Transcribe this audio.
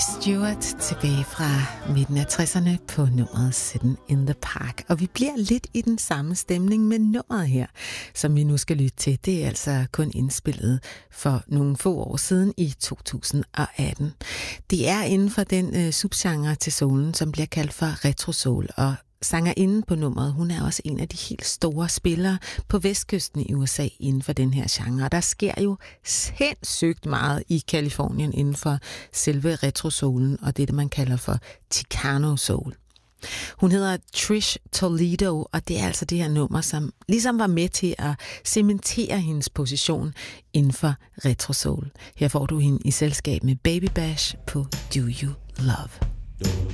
Stewart tilbage fra midten af 60'erne på nummeret Sitting in the Park. Og vi bliver lidt i den samme stemning med nummeret her, som vi nu skal lytte til. Det er altså kun indspillet for nogle få år siden i 2018. Det er inden for den subgenre til soulen, som bliver kaldt for retrosoul, og sangerinden på nummeret, hun er også en af de helt store spillere på vestkysten i USA inden for den her genre. Der sker jo sindssygt meget i Kalifornien inden for selve retrosoulen og det, man kalder for Chicano soul. Hun hedder Trish Toledo, og det er altså det her nummer, som ligesom var med til at cementere hendes position inden for retrosoul. Her får du hende i selskab med Baby Bash på Do You Love.